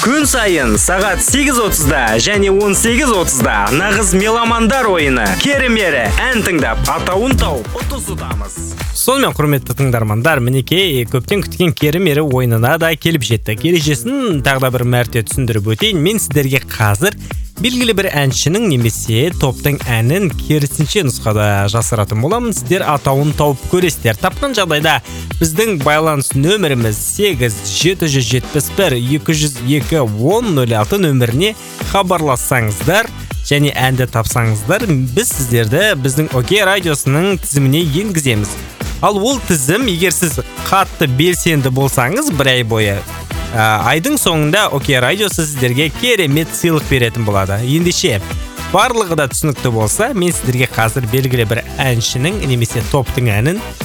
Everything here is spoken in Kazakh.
Күн сайын сағат 8:30-да және 18:30-да нағыз меломандар ойыны керемері ән тыңдап атауын тауып ұтыс ұтамыз. Сонымен құрметті тыңдармандар, мінекей көптен күткен керемері ойынына да келіп жетті. Ережесін тағы да бір мәрте түсіндіріп өтейін. Мен сіздерге қазір белгілі бір әншінің немесе топтың әнін керісінше нұсқада жасыратын боламын. Сіздер атауын тауып көресіздер. Тапқан жағдайда біздің байланыс нөміріміз 8-771-202-1006 нөміріне хабарлассаңыздар және әнді тапсаңыздар, біз сіздерді біздің ОК радиосының тізіміне енгіземіз. Ал ол тізім, егер сіз қатты белсенді болсаңыз, бір ай бойы айдың соңында ОК радиосы сіздерге керемет сыйлық беретін болады. Ендеше барлығы да түсінікті болса, мен сіздерге қазір белгілі бір әншінің немесе топтың әнін